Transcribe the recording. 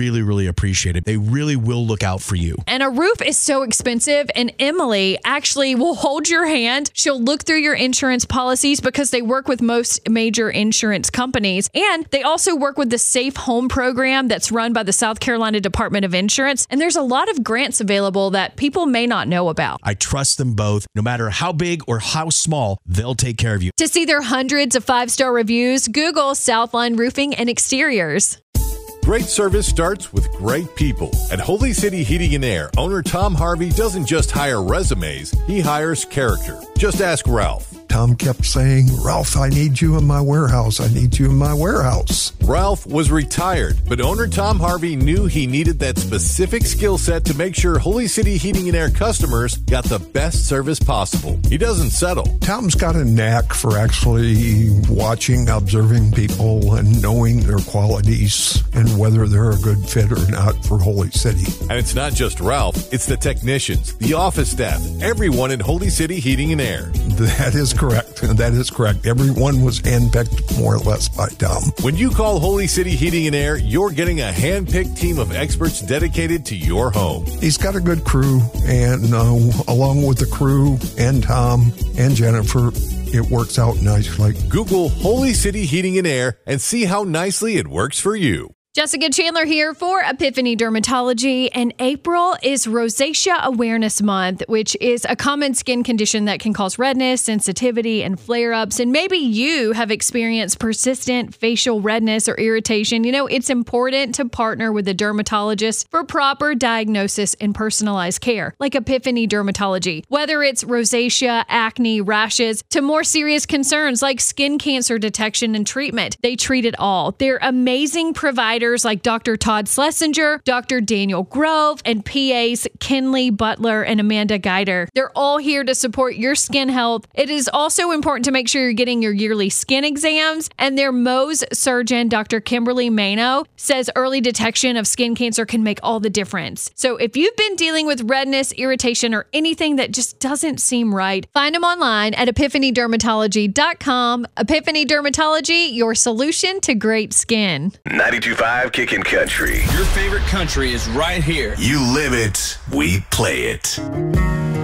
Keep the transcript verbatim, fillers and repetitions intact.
really, really appreciate it. They really will look out for you. And a roof is so expensive, and Emily actually will hold your hand. She'll look through your insurance policies because they work with most major insurance companies. And they also work with the Safe Home program that's run by the South Carolina Department of Insurance. And there's a lot of grants available that people may not know about. I trust them both. No matter how big or how small, they'll take care of you. To see their hundreds of five-star reviews, Google Southline Roofing and Exteriors. Great service starts with great people. At Holy City Heating and Air, owner Tom Harvey doesn't just hire resumes, he hires character. Just ask Ralph. Tom kept saying, Ralph, I need you in my warehouse. I need you in my warehouse. Ralph was retired, but owner Tom Harvey knew he needed that specific skill set to make sure Holy City Heating and Air customers got the best service possible. He doesn't settle. Tom's got a knack for actually watching, observing people, and knowing their qualities and whether they're a good fit or not for Holy City. And it's not just Ralph, it's the technicians, the office staff, everyone at Holy City Heating and Air. That is correct. That is correct. Everyone was handpicked more or less by Tom. When you call Holy City Heating and Air, you're getting a handpicked team of experts dedicated to your home. He's got a good crew, and uh, along with the crew and Tom and Jennifer, it works out nicely. Google Holy City Heating and Air and see how nicely it works for you. Jessica Chandler here for Epiphany Dermatology, and April is Rosacea Awareness Month, which is a common skin condition that can cause redness, sensitivity, and flare-ups. And maybe you have experienced persistent facial redness or irritation. You know, it's important to partner with a dermatologist for proper diagnosis and personalized care, like Epiphany Dermatology. Whether it's rosacea, acne, rashes, to more serious concerns like skin cancer detection and treatment, they treat it all. They're amazing providers like Doctor Todd Schlesinger, Doctor Daniel Grove, and P As Kinley Butler and Amanda Geider. They're all here to support your skin health. It is also important to make sure you're getting your yearly skin exams, and their Mohs surgeon, Doctor Kimberly Mano, says early detection of skin cancer can make all the difference. So if you've been dealing with redness, irritation, or anything that just doesn't seem right, find them online at epiphany dermatology dot com. Epiphany Dermatology, your solution to great skin. ninety-two point five Kickin' Country. Your favorite country is right here. You live it, we play it.